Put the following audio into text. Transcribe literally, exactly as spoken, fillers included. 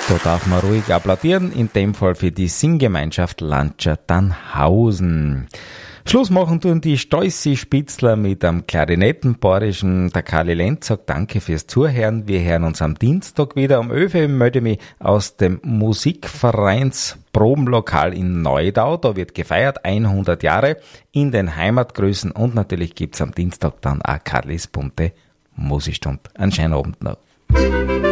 Da darf man ruhig applaudieren, in dem Fall für die Singgemeinschaft Landscha-Dannhausen. Schluss machen tun die Steußi Spitzler mit einem Klarinettenpaarischen. Der Karli Lenz sagt danke fürs Zuhören. Wir hören uns am Dienstag wieder. Um elf Uhr melde mich aus dem Musikvereinsprobenlokal in Neudau. Da wird gefeiert, hundert Jahre in den Heimatgrößen. Und natürlich gibt's am Dienstag dann auch Karlis bunte Musikstunde. Einen schönen Abend noch.